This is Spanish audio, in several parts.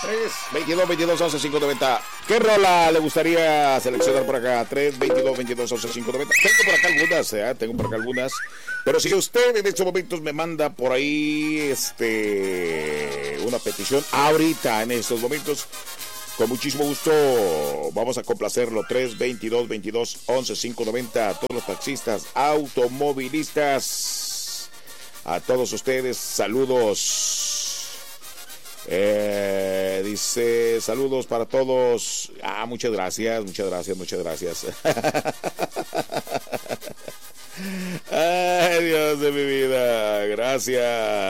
322-22-11-590. ¿Qué rola le gustaría seleccionar por acá? 322-22-11-590. Tengo por acá algunas. Pero si usted en estos momentos me manda por ahí una petición, ahorita en estos momentos, con muchísimo gusto vamos a complacerlo. 322-22-11-590. A todos los taxistas, automovilistas, a todos ustedes, saludos. Dice saludos para todos. Muchas gracias. Ay, Dios de mi vida, gracias.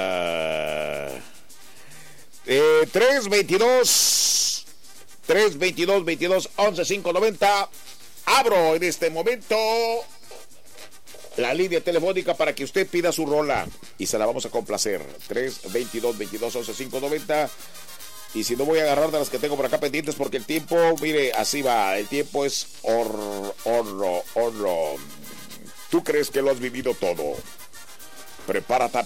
322-22-11-590. Abro en este momento la línea telefónica para que usted pida su rola y se la vamos a complacer. 322-22-11-590. Y si no, voy a agarrar de las que tengo por acá pendientes, porque el tiempo, mire, así va. El tiempo es oro. ¿Tú crees que lo has vivido todo? Prepárate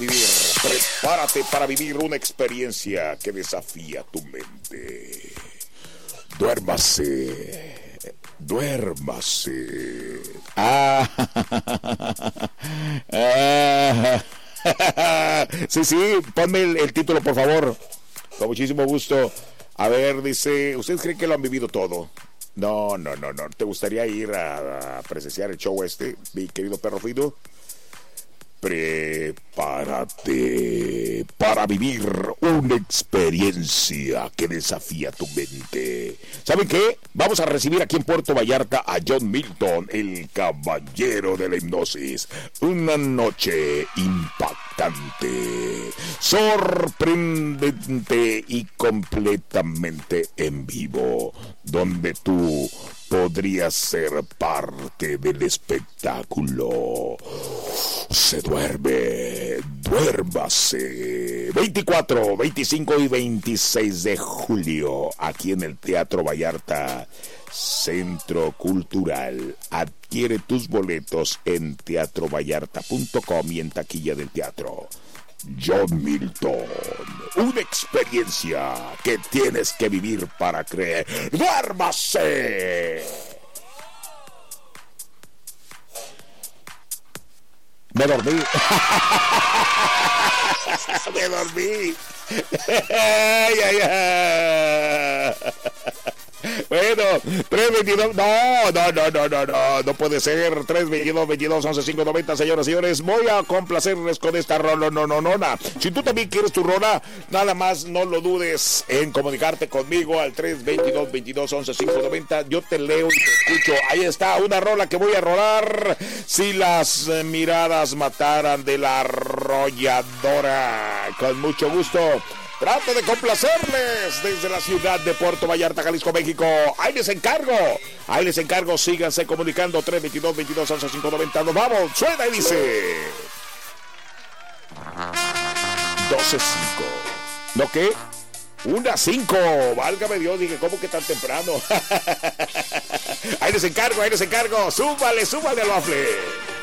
para vivir una experiencia que desafía tu mente. Duérmase. Sí, ponme el título, por favor. Con muchísimo gusto. A ver, dice, ¿ustedes creen que lo han vivido todo? No. ¿Te gustaría ir a presenciar el show mi querido perro fino? Prepárate para vivir una experiencia que desafía tu mente. ¿Saben qué? Vamos a recibir aquí en Puerto Vallarta a John Milton, el caballero de la hipnosis. Una noche impactante, sorprendente y completamente en vivo, donde tú podrías ser parte del espectáculo. Se duérmase. 24, 25 y 26 de julio, aquí en el Teatro Vallarta, Centro Cultural. Adquiere tus boletos en teatrovallarta.com y en taquilla del teatro. John Milton, una experiencia que tienes que vivir para creer. ¡Duérmase! Me dormí. Ay. Bueno, 322, no puede ser. 322-22-11-590, señoras y señores. Voy a complacerles con esta rola, no. Si tú también quieres tu rola, nada más no lo dudes en comunicarte conmigo al 322-22-11-590. Yo te leo y te escucho. Ahí está, una rola que voy a rolar. Si las miradas mataran, de La Arrolladora. Con mucho gusto. Trato de complacerles desde la ciudad de Puerto Vallarta, Jalisco, México. Ahí les encargo. Síganse comunicando. 322-22-11-590. Nos vamos. Suena y dice 12:05. ¿No qué? 1:05. Válgame Dios, dije, ¿cómo que tan temprano? Ahí les encargo. Súbale al bafle.